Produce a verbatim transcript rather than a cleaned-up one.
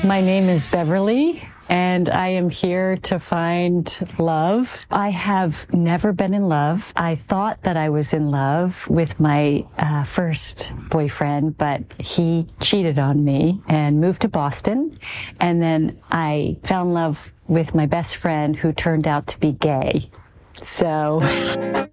My name is Beverly, and I am here to find love. I have never been in love. I thought that I was in love with my uh, first boyfriend, but he cheated on me and moved to Boston. And then I fell in love with my best friend, who turned out to be gay. So...